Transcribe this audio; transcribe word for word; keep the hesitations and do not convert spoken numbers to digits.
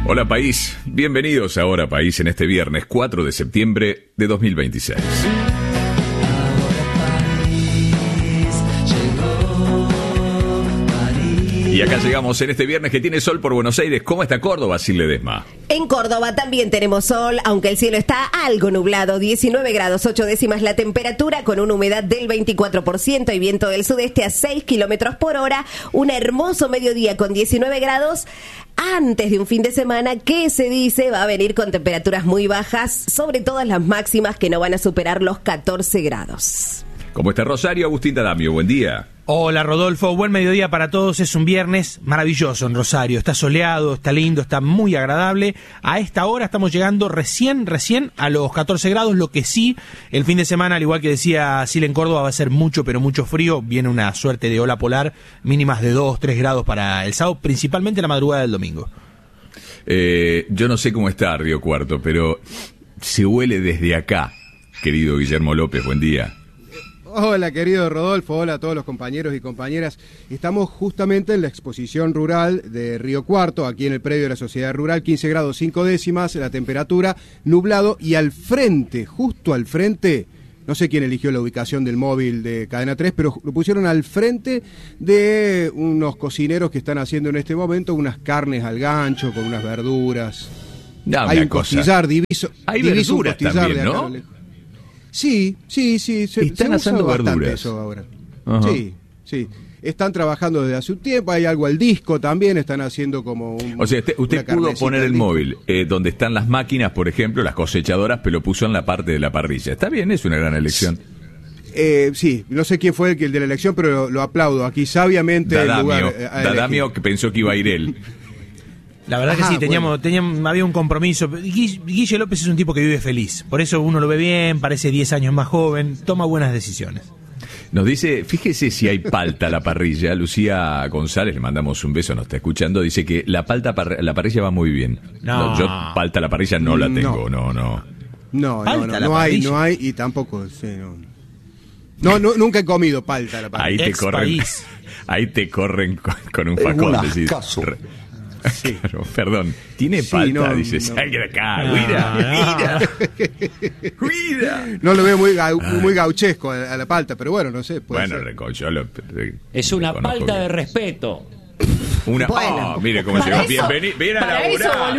Hola país, bienvenidos a Hora País en este viernes cuatro de septiembre de dos mil veintiséis. Y acá llegamos en este viernes que tiene sol por Buenos Aires. ¿Cómo está Córdoba, Sil Ledesma? En Córdoba también tenemos sol, aunque el cielo está algo nublado. diecinueve grados ocho décimas la temperatura, con una humedad del veinticuatro por ciento y viento del sudeste a seis kilómetros por hora. Un hermoso mediodía con diecinueve grados. Antes de un fin de semana que se dice va a venir con temperaturas muy bajas, sobre todo las máximas que no van a superar los catorce grados. ¿Cómo está Rosario? Agustín Tadamio, buen día. Hola Rodolfo, buen mediodía para todos. Es un viernes maravilloso en Rosario, está soleado, está lindo, está muy agradable. A esta hora estamos llegando recién, recién a los catorce grados, lo que sí, el fin de semana, al igual que decía Sil en Córdoba, va a ser mucho, pero mucho frío. Viene una suerte de ola polar, mínimas de dos, tres grados para el sábado, principalmente la madrugada del domingo. Eh, yo no sé cómo está Río Cuarto, pero se huele desde acá, querido Guillermo López, buen día. Hola querido Rodolfo, hola a todos los compañeros y compañeras. Estamos justamente en la exposición rural de Río Cuarto, aquí en el predio de la Sociedad Rural, quince grados cinco décimas, la temperatura, nublado, y al frente, justo al frente, no sé quién eligió la ubicación del móvil de Cadena tres, pero lo pusieron al frente de unos cocineros que están haciendo en este momento unas carnes al gancho con unas verduras. Dame Hay un cosa. costillar diviso. Hay diviso verduras también, ¿no? Sí, sí, sí. Se, Están se asando usa bastante verduras. eso ahora. Ajá. Sí, sí. Están trabajando desde hace un tiempo, hay algo al disco también, están haciendo como un... O sea, usted, usted pudo poner el móvil eh, donde están las máquinas, por ejemplo, las cosechadoras, pero lo puso en la parte de la parrilla. Está bien, es una gran elección. Eh, sí, no sé quién fue el, que, el de la elección, pero lo, lo aplaudo. Aquí sabiamente Dadamio, el lugar, eh, Dadamio que pensó que iba a ir él. La verdad Ajá, que sí, teníamos, bueno. teníamos, había un compromiso. Guille, Guille López es un tipo que vive feliz, por eso uno lo ve bien, parece diez años más joven, toma buenas decisiones. Nos dice, fíjese si hay palta a la parrilla. Lucía González, le mandamos un beso, nos está escuchando, dice que la palta a la parrilla va muy bien. No. No, yo palta a la parrilla no la tengo, no, no. No, no, Palta no, a la no hay, parrilla. no hay, y tampoco, sí, no. No, no, nunca he comido palta a la parrilla. Ahí te Ex corren, país. ahí te corren con, con un Es facón. un decís, ascazo. re- Claro, perdón, tiene Sí, palta, no, dice, no. sal de acá, No, mira, no. mira, mira. No lo veo muy, gau- muy gauchesco a, a la palta, pero bueno, no sé. Puede Bueno, ser. Reco, yo lo, re- Es una reconozco falta que- de respeto. Una, Bueno. oh, mire cómo Para llegó, eso- bienvenido, viene a para eso laburar.